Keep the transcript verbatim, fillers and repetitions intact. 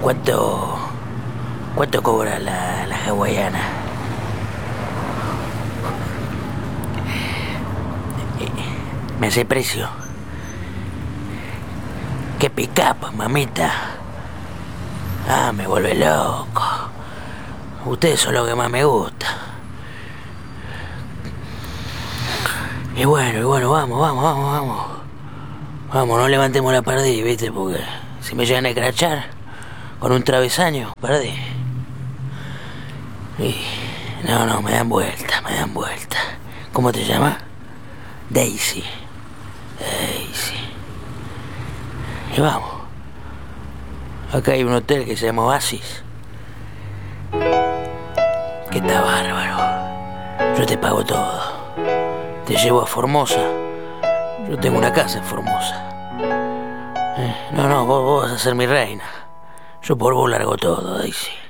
¿Cuánto, cuánto cobra la, la hawaiana? ¿Me hace precio? ¡Qué pick-up, mamita! Ah, me vuelve loco. Ustedes son lo que más me gusta. Y bueno, y bueno, vamos, vamos, vamos, vamos. Vamos, no levantemos la perdiz, ¿viste? Porque si me llegan a escrachar con un travesaño, perdí. Y... No, no, me dan vuelta, me dan vuelta. ¿Cómo te llamas? Daisy. Daisy. Y vamos. Acá hay un hotel que se llama Oasis, que está bárbaro. Yo te pago todo. Te llevo a Formosa. Yo tengo una casa en Formosa. Eh, no, no, vos, vos vas a ser mi reina. Yo por vos largo todo, Daisy.